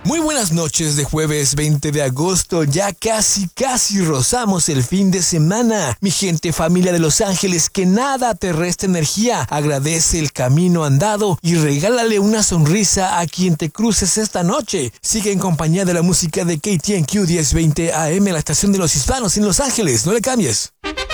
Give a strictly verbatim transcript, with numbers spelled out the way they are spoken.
Muy buenas noches de jueves veinte de agosto, ya casi casi rozamos el fin de semana. Mi gente, familia de Los Ángeles, que nada te reste energía, agradece el camino andado y regálale una sonrisa a quien te cruces esta noche. Sigue en compañía de la música de K T N Q diez veinte A M, la estación de los hispanos en Los Ángeles, no le cambies.